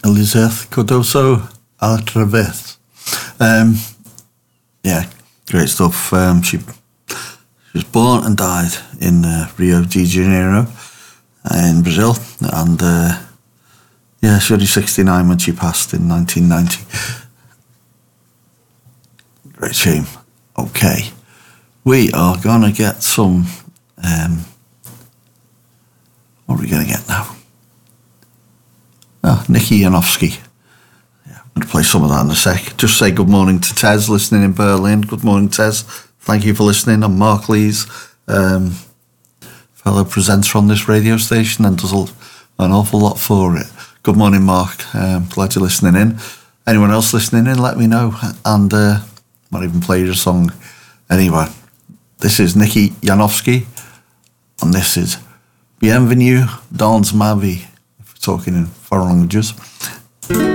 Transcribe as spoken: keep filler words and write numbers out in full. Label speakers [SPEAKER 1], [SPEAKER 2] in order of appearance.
[SPEAKER 1] Eliseth Cardoso Altra vez. Um, yeah, great stuff. Um, she, she was born and died in uh, Rio de Janeiro in Brazil, and uh, yeah, she was only sixty-nine when she passed in nineteen ninety. Great shame. Okay, we are gonna get some. Um, what are we gonna get now? Oh, Nikki Janowski. Yeah, I'm going to play some of that in a sec. Just say good morning to Tez, listening in Berlin. Good morning, Tez. Thank you for listening. I'm Mark Lees, um, fellow presenter on this radio station and does an awful lot for it. Good morning, Mark. Um, glad you're listening in. Anyone else listening in, let me know. And uh, might even play your song. Anyway, this is Nikki Janowski, and this is Bienvenue dans ma vie. Talking in foreign languages.